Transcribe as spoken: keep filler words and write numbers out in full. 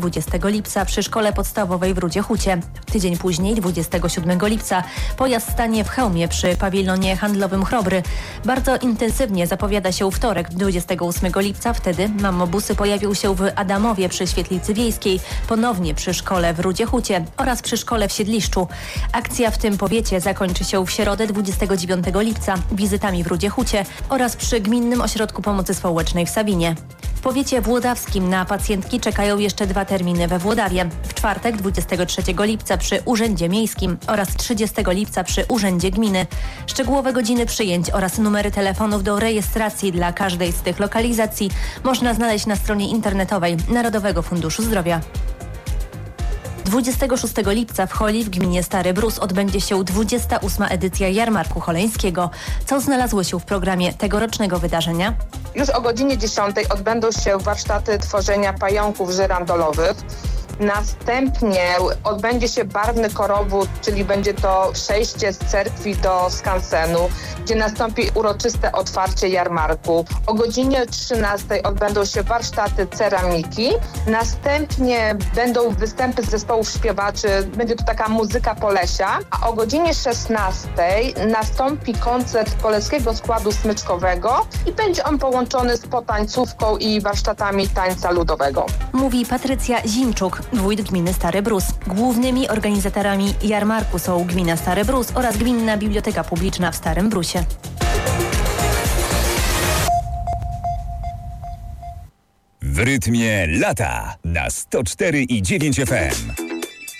dwudziestego lipca przy szkole podstawowej w Rudzie Hucie. Tydzień później, dwudziestego siódmego lipca, pojazd stanie w Chełmie przy pawilonie handlowym Chrobry. Bardzo intensywnie zapowiada się wtorek, dwudziestego ósmego lipca. Wtedy mamobusy pojawią się w Adamowie przy Świetlicy Wiejskiej, ponownie przy szkole w Rudzie Hucie oraz przy szkole w Siedliszczu. Akcja w tym powiecie zakończy się w środę, dwudziestego dziewiątego lipca, wizytami w Rudzie Hucie oraz przy Gminnym Ośrodku Pomocy Społecznej w Sabinie. W powiecie włodawskim na pacjentki czekają jeszcze dwa terminy we Włodawie. W czwartek, dwudziestego trzeciego lipca przy Urzędzie Miejskim oraz trzydziestego lipca przy Urzędzie Gminy. Szczegółowe godziny przyjęć oraz numery telefonów do rejestracji dla każdej z tych lokalizacji można znaleźć na stronie internetowej Narodowego Funduszu Zdrowia. dwudziestego szóstego lipca w Choli w gminie Stary Brus odbędzie się dwudziesta ósma edycja Jarmarku Choleńskiego. Co znalazło się w programie tegorocznego wydarzenia? Już o godzinie dziesiątej odbędą się warsztaty tworzenia pająków żyrandolowych. Następnie odbędzie się barwny korowód, czyli będzie to przejście z cerkwi do skansenu, gdzie nastąpi uroczyste otwarcie jarmarku. O godzinie trzynastej odbędą się warsztaty ceramiki. Następnie będą występy z zespołów śpiewaczy, będzie to taka muzyka Polesia. A o godzinie szesnastej nastąpi koncert poleskiego składu smyczkowego i będzie on połączony z potańcówką i warsztatami tańca ludowego. Mówi Patrycja Zimczuk, wójt gminy Stary Brus. Głównymi organizatorami jarmarku są gmina Stary Brus oraz Gminna Biblioteka Publiczna w Starym Brusie. W rytmie lata na sto cztery i dziewięć F M.